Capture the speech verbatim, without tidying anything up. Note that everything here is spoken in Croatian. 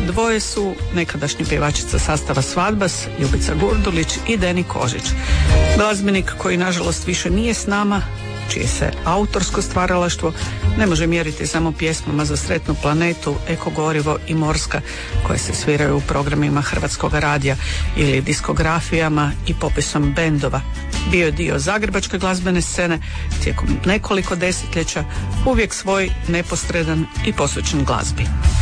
dvoje su nekadašnja pjevačica sastava Svadbas, Ljubica Gurdulić i Deni Kožić. Glazbenik koji nažalost više nije s nama, čije se autorsko stvaralaštvo ne može mjeriti samo pjesmama za sretnu planetu, Eko gorivo i Morska, koje se sviraju u programima Hrvatskog radija, ili diskografijama i popisom bendova. Bio je dio zagrebačke glazbene scene tijekom nekoliko desetljeća, uvijek svoj, neposredan i posvećen glazbi.